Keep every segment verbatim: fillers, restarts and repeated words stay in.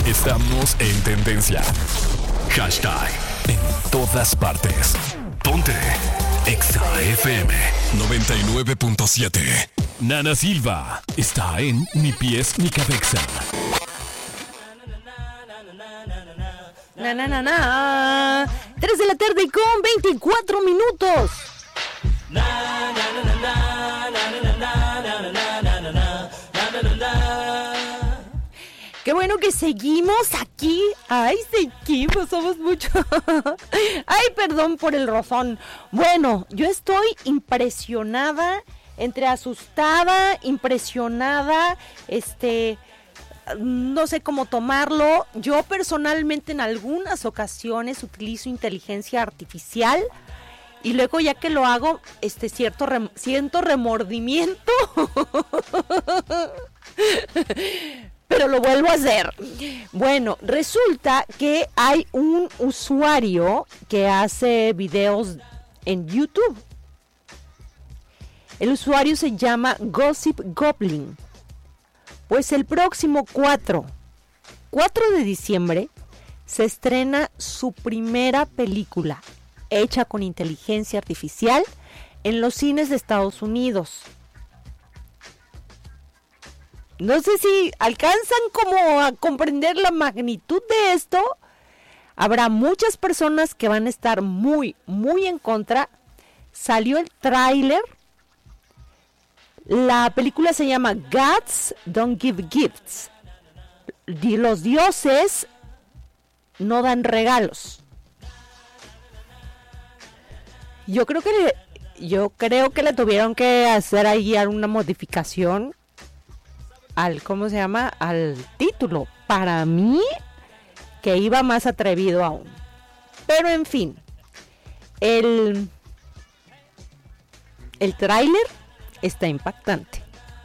Estamos en tendencia. Hashtag en todas partes. Ponte Exa F M noventa y nueve punto siete. Nana Silva está en Ni Pies Ni Cabeza. Na, na, na, na. tres de la tarde con veinticuatro minutos. Qué bueno que seguimos aquí. Ay, seguimos, somos muchos. Ay, perdón por el rozón. Bueno, yo estoy impresionada, entre asustada, impresionada, este... no sé cómo tomarlo. Yo personalmente en algunas ocasiones utilizo inteligencia artificial y luego ya que lo hago, este cierto rem- siento remordimiento. Pero lo vuelvo a hacer. Bueno, resulta que hay un usuario que hace videos en YouTube. El usuario se llama Gossip Goblin. Pues el próximo cuatro de diciembre se estrena su primera película hecha con inteligencia artificial en los cines de Estados Unidos. No sé si alcanzan como a comprender la magnitud de esto. Habrá muchas personas que van a estar muy, muy en contra. Salió el tráiler. La película se llama Gods Don't Give Gifts. Los dioses no dan regalos. Yo creo que le, yo creo que le tuvieron que hacer ahí alguna modificación al, ¿cómo se llama? Al título. Para mí, que iba más atrevido aún. Pero en fin, el, el tráiler está impactante.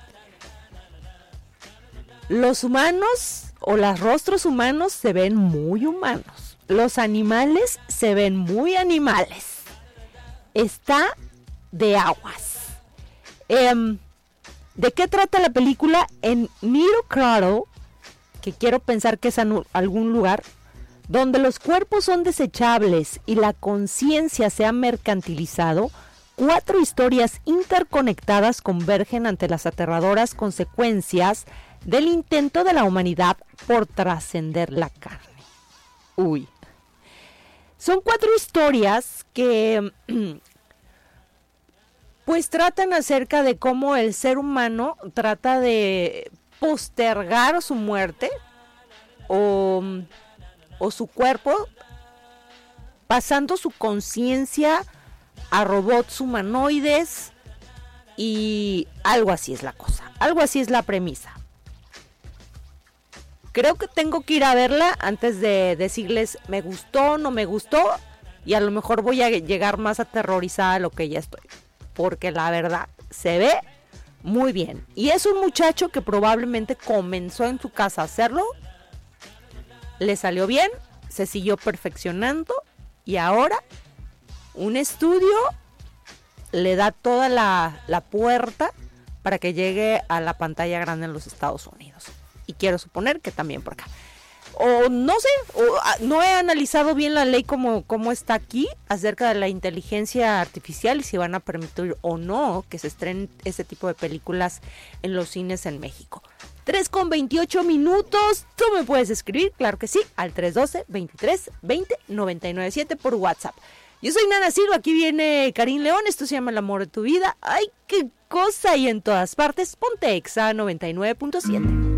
Los humanos o los rostros humanos se ven muy humanos. Los animales se ven muy animales. Está de aguas. Eh, ¿De qué trata la película? En Nero Claro, que quiero pensar que es en algún lugar donde los cuerpos son desechables y la conciencia se ha mercantilizado, cuatro historias interconectadas convergen ante las aterradoras consecuencias del intento de la humanidad por trascender la carne. Uy. Son cuatro historias que pues tratan acerca de cómo el ser humano trata de postergar su muerte o, o su cuerpo, pasando su conciencia a robots humanoides, y algo así es la cosa, algo así es la premisa. Creo que tengo que ir a verla antes de decirles me gustó, no me gustó, y a lo mejor voy a llegar más aterrorizada de lo que ya estoy, porque la verdad se ve muy bien. Y es un muchacho que probablemente comenzó en su casa a hacerlo, le salió bien, se siguió perfeccionando y ahora un estudio le da toda la, la puerta para que llegue a la pantalla grande en los Estados Unidos. Y quiero suponer que también por acá. O no sé, o, no he analizado bien la ley como, como está aquí acerca de la inteligencia artificial y si van a permitir o no que se estrenen este tipo de películas en los cines en México. tres con veintiocho minutos, tú me puedes escribir, claro que sí, al tres uno dos, veintitrés, veinte, noventa y nueve siete por WhatsApp. Yo soy Nana Silva, aquí viene Karim León, esto se llama El Amor de tu Vida. ¡Ay, qué cosa! Y en todas partes, ponte Exa noventa y nueve punto siete.